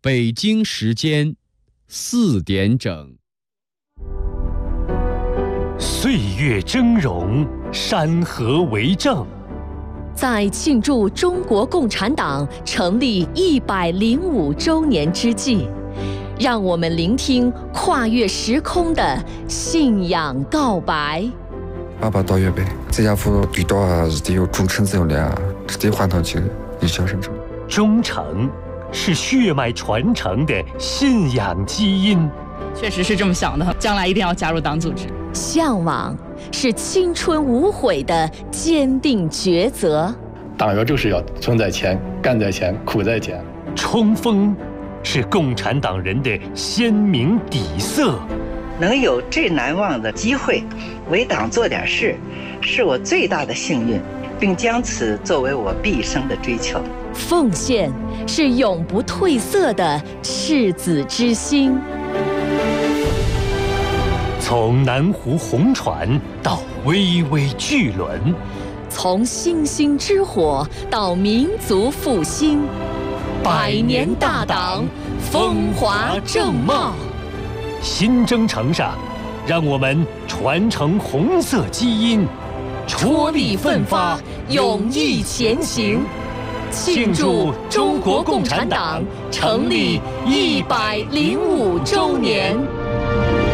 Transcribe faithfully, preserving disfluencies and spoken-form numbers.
北京时间四点整。 岁月峥嵘，山河为证。 在庆祝中国共产党成立一百零五周年之际，让我们聆听跨越时空的信仰告白。 爸爸到月呗，这家伙遇到啊是得有忠诚这样的啊，是得换上去一小生成。 忠诚是血脉传承的信仰基因。 确实是这么想的，将来一定要加入党组织。 向往是青春无悔的坚定抉择。 党员就是要存在前，干在前，苦在前。 冲锋是共产党人的鲜明底色。 能有这难忘的机会为党做点事，是我最大的幸运，并将此作为我毕生的追求。 奉献是永不褪色的赤子之心。 从南湖红船到巍巍巨轮， 从星星之火到民族复兴，百年大党风华正茂。 新征程上，让我们传承红色基因， 踔厉奋发，勇毅前行，庆祝中国共产党成立一百零五周年。